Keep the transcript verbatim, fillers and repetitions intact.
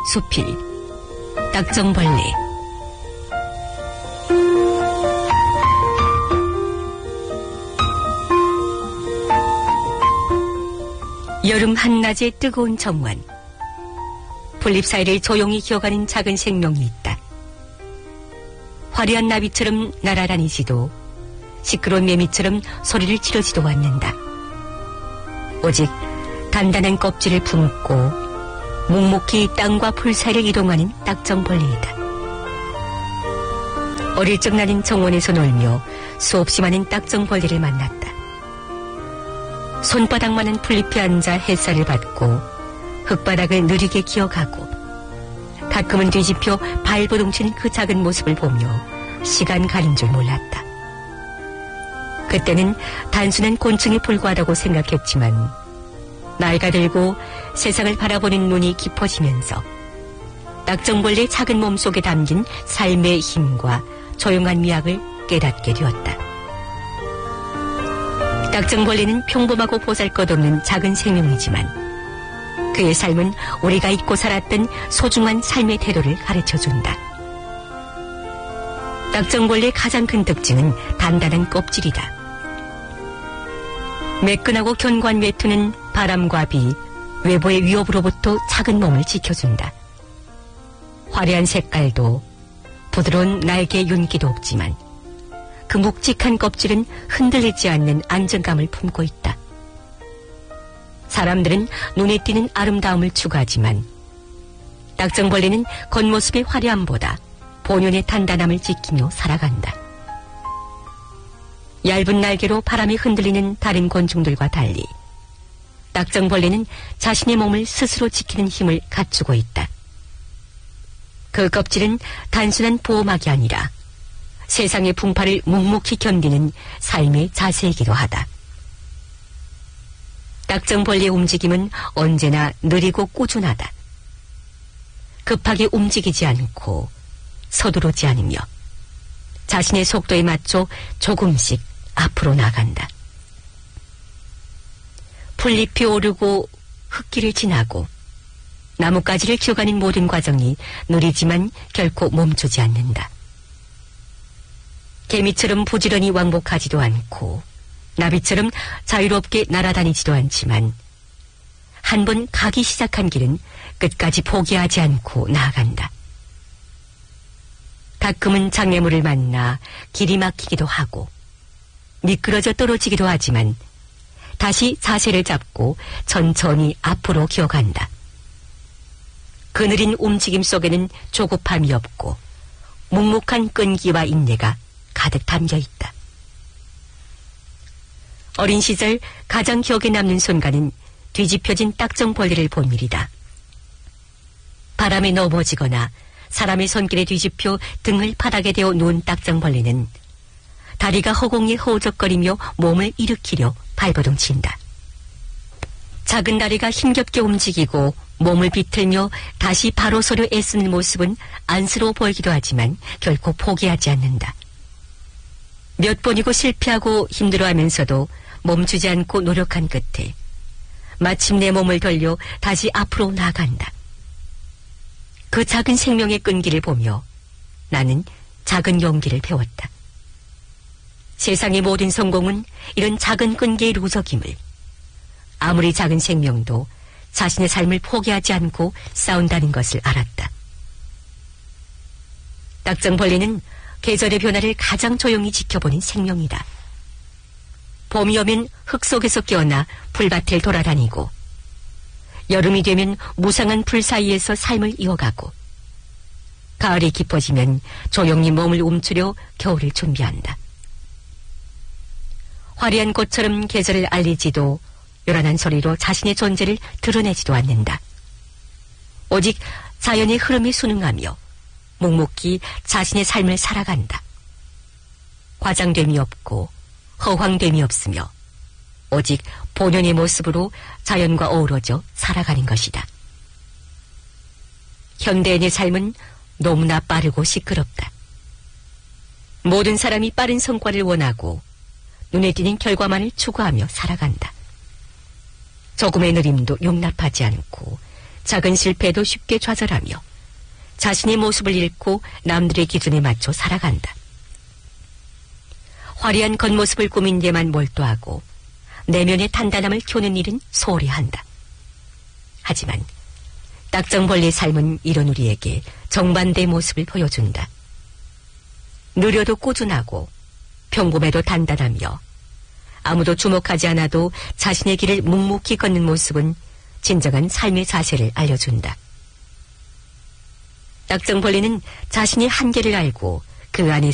수필 딱정벌레. 여름 한낮의 뜨거운 정원. 풀잎 사이를 조용히 기어가는 작은 생명이 있다. 화려한 나비처럼 날아다니지도 시끄러운 매미처럼 소리를 지르지도 않는다. 오직 단단한 껍질을 품고 묵묵히 땅과 풀 사이를 이동하는 딱정벌레이다. 어릴 적 나는 정원에서 놀며 수없이 많은 딱정벌레를 만났다. 손바닥만한 풀잎에 앉아 햇살을 받고 흙바닥을 느리게 기어가고 가끔은 뒤집혀 발버둥치는 그 작은 모습을 보며 시간 가는 줄 몰랐다. 그때는 단순한 곤충에 불과하다고 생각했지만 나이가 들고 세상을 바라보는 눈이 깊어지면서 딱정벌레의 작은 몸속에 담긴 삶의 힘과 조용한 미학을 깨닫게 되었다. 딱정벌레는 평범하고 보잘것없는 작은 생명이지만 그의 삶은 우리가 잊고 살았던 소중한 삶의 태도를 가르쳐준다. 딱정벌레의 가장 큰 특징은 단단한 껍질이다. 매끈하고 견고한 외투는 바람과 비, 외부의 위협으로부터 작은 몸을 지켜준다. 화려한 색깔도 부드러운 날개의 윤기도 없지만 그 묵직한 껍질은 흔들리지 않는 안정감을 품고 있다. 사람들은 눈에 띄는 아름다움을 추구하지만 딱정벌레는 겉모습의 화려함보다 본연의 단단함을 지키며 살아간다. 얇은 날개로 바람에 흔들리는 다른 곤충들과 달리 딱정벌레는 자신의 몸을 스스로 지키는 힘을 갖추고 있다. 그 껍질은 단순한 보호막이 아니라 세상의 풍파를 묵묵히 견디는 삶의 자세이기도 하다. 딱정벌레의 움직임은 언제나 느리고 꾸준하다. 급하게 움직이지 않고 서두르지 않으며 자신의 속도에 맞춰 조금씩 앞으로 나간다. 풀잎이 오르고 흙길을 지나고 나뭇가지를 키워가는 모든 과정이 느리지만 결코 멈추지 않는다. 개미처럼 부지런히 왕복하지도 않고 나비처럼 자유롭게 날아다니지도 않지만 한 번 가기 시작한 길은 끝까지 포기하지 않고 나아간다. 가끔은 장애물을 만나 길이 막히기도 하고 미끄러져 떨어지기도 하지만 다시 자세를 잡고 천천히 앞으로 기어간다. 그 느린 움직임 속에는 조급함이 없고 묵묵한 끈기와 인내가 가득 담겨 있다. 어린 시절 가장 기억에 남는 순간은 뒤집혀진 딱정벌레를 본 일이다. 바람에 넘어지거나 사람의 손길에 뒤집혀 등을 바닥에 대어 누운 딱정벌레는 다리가 허공에 허우적거리며 몸을 일으키려 발버둥친다. 작은 다리가 힘겹게 움직이고 몸을 비틀며 다시 바로 서려 애쓰는 모습은 안쓰러워 보이기도 하지만 결코 포기하지 않는다. 몇 번이고 실패하고 힘들어하면서도 멈추지 않고 노력한 끝에 마침내 몸을 돌려 다시 앞으로 나아간다. 그 작은 생명의 끈기를 보며 나는 작은 용기를 배웠다. 세상의 모든 성공은 이런 작은 끈기의 누적임을, 아무리 작은 생명도 자신의 삶을 포기하지 않고 싸운다는 것을 알았다. 딱정벌레는 계절의 변화를 가장 조용히 지켜보는 생명이다. 봄이 오면 흙 속에서 깨어나 풀밭을 돌아다니고 여름이 되면 무상한 풀 사이에서 삶을 이어가고 가을이 깊어지면 조용히 몸을 움츠려 겨울을 준비한다. 화려한 꽃처럼 계절을 알리지도 요란한 소리로 자신의 존재를 드러내지도 않는다. 오직 자연의 흐름에 순응하며 묵묵히 자신의 삶을 살아간다. 과장됨이 없고 허황됨이 없으며 오직 본연의 모습으로 자연과 어우러져 살아가는 것이다. 현대인의 삶은 너무나 빠르고 시끄럽다. 모든 사람이 빠른 성과를 원하고 눈에 띄는 결과만을 추구하며 살아간다. 조금의 느림도 용납하지 않고 작은 실패에도 쉽게 좌절하며 자신의 모습을 잃고 남들의 기준에 맞춰 살아간다. 화려한 겉모습을 꾸민 데만 몰두하고 내면의 단단함을 키우는 일은 소홀히 한다. 하지만 딱정벌레의 삶은 이런 우리에게 정반대의 모습을 보여준다. 느려도 꾸준하고 평범해도 단단하며 아무도 주목하지 않아도 자신의 길을 묵묵히 걷는 모습은 진정한 삶의 자세를 알려준다. 딱정벌레는 자신의 한계를 알고 그 안에